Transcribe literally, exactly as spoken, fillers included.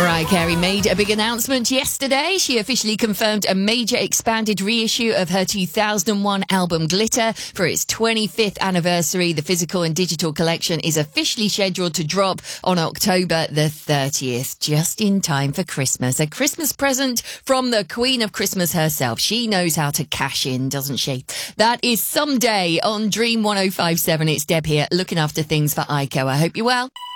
Mariah Carey made a big announcement yesterday. She officially confirmed a major expanded reissue of her two thousand one album Glitter for its twenty-fifth anniversary. The physical and digital collection is officially scheduled to drop on October the thirtieth, just in time for Christmas. A Christmas present from the Queen of Christmas herself. She knows how to cash in, doesn't she? That is Someday on Dream one oh five point seven. It's Deb here, looking after things for I C O. I hope you're well.